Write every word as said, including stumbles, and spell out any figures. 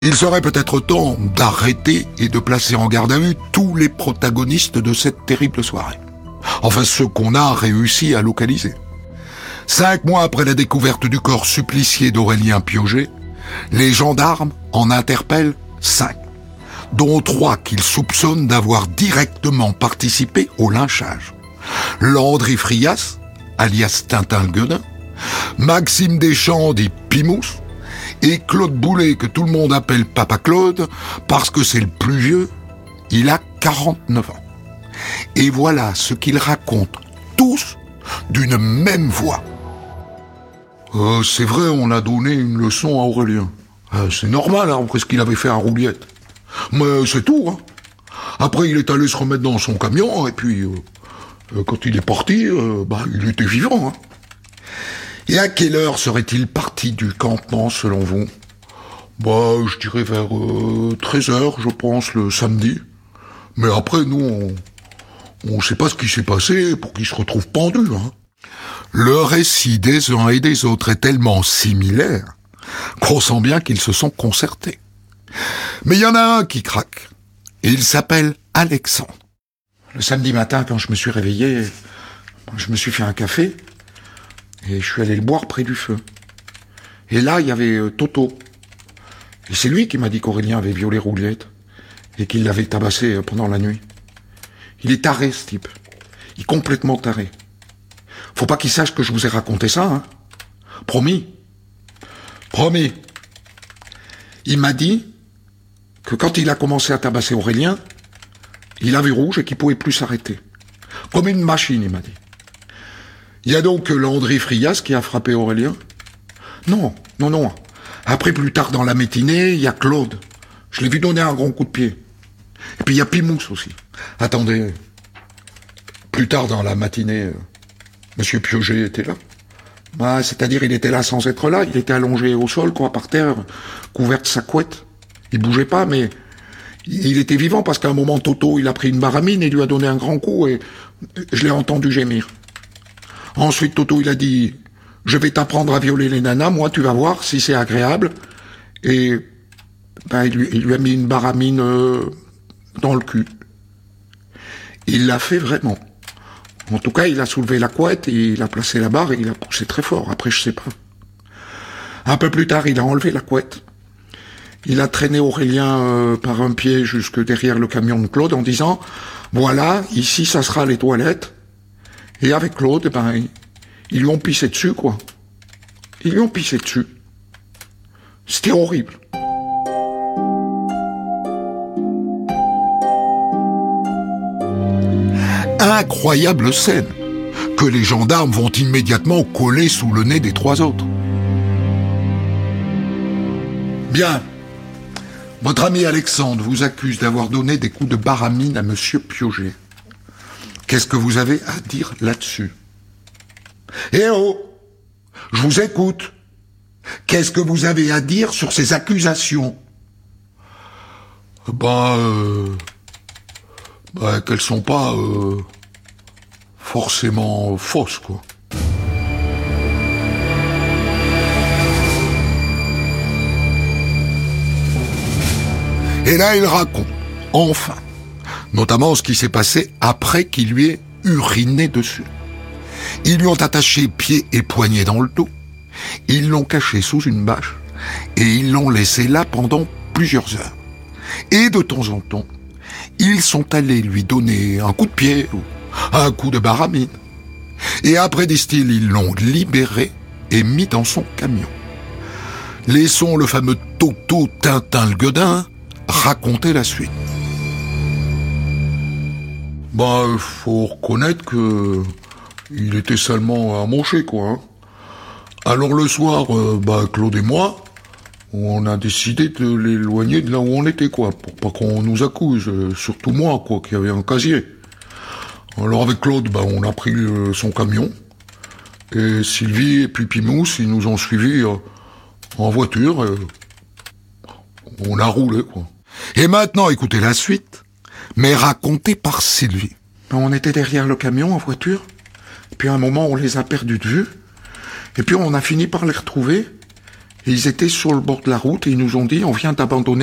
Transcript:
Il serait peut-être temps d'arrêter et de placer en garde à vue tous les protagonistes de cette terrible soirée. Enfin, ceux qu'on a réussi à localiser. Cinq mois après la découverte du corps supplicié d'Aurélien Piogé, les gendarmes en interpellent cinq, dont trois qu'ils soupçonnent d'avoir directement participé au lynchage. Landry Frias, alias Tintin le Guedin, Maxime Deschamps dit Pimousse, et Claude Boulet, que tout le monde appelle Papa Claude, parce que c'est le plus vieux, il a quarante-neuf ans. Et voilà ce qu'ils racontent tous d'une même voix. Euh, c'est vrai, on a donné une leçon à Aurélien. Euh, c'est normal, hein, après ce qu'il avait fait à Rouliette. Mais c'est tout, hein. Après, il est allé se remettre dans son camion, et puis, euh, euh, quand il est parti, euh, bah, il était vivant, hein. Et à quelle heure serait-il parti du campement, selon vous? Bah, je dirais vers euh, treize heures, je pense, le samedi. Mais après, nous, on on sait pas ce qui s'est passé pour qu'il se retrouve pendu, hein. Le récit des uns et des autres est tellement similaire qu'on sent bien qu'ils se sont concertés. Mais il y en a un qui craque, et il s'appelle Alexandre. Le samedi matin, quand je me suis réveillé, je me suis fait un café, et je suis allé le boire près du feu. Et là, il y avait euh, Toto. Et c'est lui qui m'a dit qu'Aurélien avait violé Rouliette, et qu'il l'avait tabassé euh, pendant la nuit. Il est taré, ce type. Il est complètement taré. Faut pas qu'il sache que je vous ai raconté ça, hein. Promis. Promis. Il m'a dit que quand il a commencé à tabasser Aurélien, il a vu rouge et qu'il pouvait plus s'arrêter. Comme une machine, il m'a dit. Il y a donc Landry Frias qui a frappé Aurélien? Non, non, non. Après, plus tard dans la matinée, il y a Claude. Je l'ai vu donner un grand coup de pied. Et puis il y a Pimousse aussi. Attendez. Plus tard dans la matinée, euh, Monsieur Piogé était là. Bah, c'est-à-dire, il était là sans être là. Il était allongé au sol, quoi, par terre, couvert de sa couette. Il bougeait pas, mais il était vivant parce qu'à un moment, Toto, il a pris une baramine et lui a donné un grand coup et je l'ai entendu gémir. Ensuite, Toto, il a dit, je vais t'apprendre à violer les nanas, moi, tu vas voir si c'est agréable. Et, ben, il lui, il lui a mis une baramine euh, dans le cul. Il l'a fait vraiment. En tout cas, il a soulevé la couette, et il a placé la barre et il a poussé très fort. Après, je sais pas. Un peu plus tard, il a enlevé la couette. Il a traîné Aurélien euh, par un pied jusque derrière le camion de Claude en disant « Voilà, ici, ça sera les toilettes. » Et avec Claude, ben, ils, ils lui ont pissé dessus, quoi. Ils lui ont pissé dessus. C'était horrible. Incroyable scène que les gendarmes vont immédiatement coller sous le nez des trois autres. Bien. Votre ami Alexandre vous accuse d'avoir donné des coups de baramine à Monsieur Piogé. Qu'est-ce que vous avez à dire là-dessus? Eh oh! Je vous écoute. Qu'est-ce que vous avez à dire sur ces accusations? Ben, euh... ben, qu'elles sont pas... Euh... forcément fausse, quoi. Et là, il raconte, enfin, notamment ce qui s'est passé après qu'il lui ait uriné dessus. Ils lui ont attaché pieds et poignets dans le dos, ils l'ont caché sous une bâche, et ils l'ont laissé là pendant plusieurs heures. Et de temps en temps, ils sont allés lui donner un coup de pied ou un coup de baramine. Et après, disent-ils, ils l'ont libéré et mis dans son camion. Laissons le fameux Toto Tintin le Guedin raconter la suite. Bah, il faut reconnaître que il était salement amoché, quoi. Hein. Alors le soir, euh, bah, Claude et moi, on a décidé de l'éloigner de là où on était, quoi, pour pas qu'on nous accuse, euh, surtout moi, quoi, qui avait un casier. Alors avec Claude, bah, on a pris euh, son camion, et Sylvie et puis Pimousse, ils nous ont suivis euh, en voiture, et on a roulé, quoi. Et maintenant, écoutez la suite, mais racontée par Sylvie. On était derrière le camion en voiture, puis à un moment, on les a perdus de vue, et puis on a fini par les retrouver, Ils étaient sur le bord de la route et ils nous ont dit, on vient d'abandonner